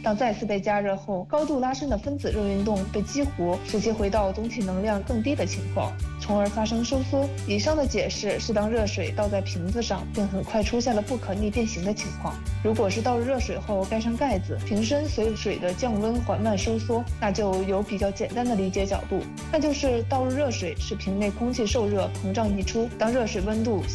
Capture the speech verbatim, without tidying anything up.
当再次被加热后，高度拉伸的分子热运动被激活，使其回到总体能量更低的情况，从而发生收缩。以上的解释是当热水倒在瓶子上，并很快出现了不可逆变形的情况。如果是倒入热水后盖上盖子，瓶身随水的降温缓慢收缩，那就有比较简单的理解角度，那就是倒入热水使瓶内空气受热膨胀溢出，当热水温度